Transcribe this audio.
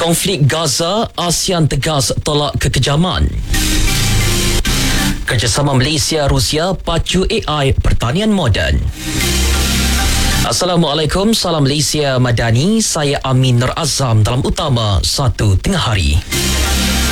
Konflik Gaza, ASEAN tegas tolak kekejaman. Kerjasama Malaysia-Rusia pacu AI pertanian moden. Assalamualaikum, salam Malaysia Madani. Saya Amin Nur Azam dalam utama 1 tengah hari.